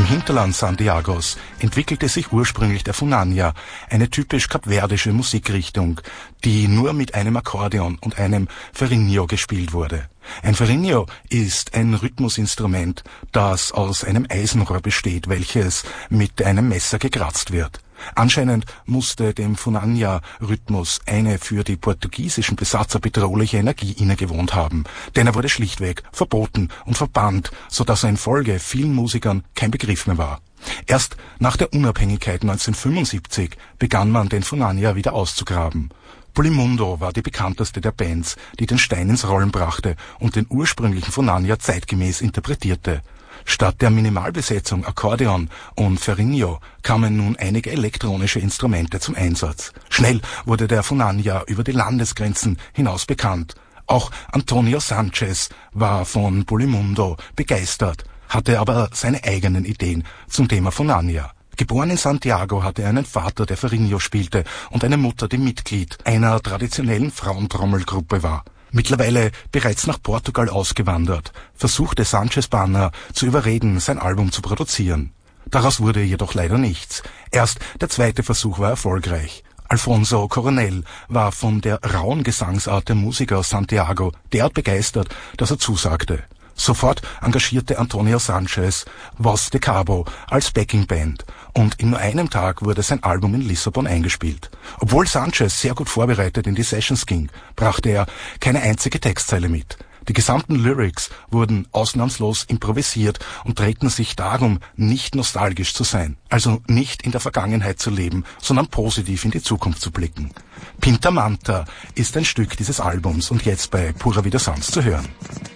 Hinterland Santiagos entwickelte sich ursprünglich der Funania, eine typisch kapverdische Musikrichtung, die nur mit einem Akkordeon und einem Ferinho gespielt wurde. Ein Ferinho ist ein Rhythmusinstrument, das aus einem Eisenrohr besteht, welches mit einem Messer gekratzt wird. Anscheinend musste dem Funania-Rhythmus eine für die portugiesischen Besatzer bedrohliche Energie innegewohnt haben, denn er wurde schlichtweg verboten und verbannt, sodass er in Folge vielen Musikern kein Begriff mehr war. Erst nach der Unabhängigkeit 1975 begann man den Funania wieder auszugraben. Polimundo war die bekannteste der Bands, die den Stein ins Rollen brachte und den ursprünglichen Funania zeitgemäß interpretierte. Statt der Minimalbesetzung Akkordeon und Ferinho kamen nun einige elektronische Instrumente zum Einsatz. Schnell wurde der Funania über die Landesgrenzen hinaus bekannt. Auch Antonio Sanchez war von Polimundo begeistert, hatte aber seine eigenen Ideen zum Thema Funania. Geboren in Santiago hatte er einen Vater, der Ferinho spielte, und eine Mutter, die Mitglied einer traditionellen Frauentrommelgruppe war. Mittlerweile bereits nach Portugal ausgewandert, versuchte Sanchez Banner zu überreden, sein Album zu produzieren. Daraus wurde jedoch leider nichts. Erst der zweite Versuch war erfolgreich. Alfonso Coronel war von der rauen Gesangsart der Musiker aus Santiago derart begeistert, dass er zusagte. Sofort engagierte Antonio Sanchez Voz de Cabo als Backingband und in nur einem Tag wurde sein Album in Lissabon eingespielt. Obwohl Sanchez sehr gut vorbereitet in die Sessions ging, brachte er keine einzige Textzeile mit. Die gesamten Lyrics wurden ausnahmslos improvisiert und drehten sich darum, nicht nostalgisch zu sein, also nicht in der Vergangenheit zu leben, sondern positiv in die Zukunft zu blicken. Pinta Manta ist ein Stück dieses Albums und jetzt bei Pura Vida Sounds zu hören.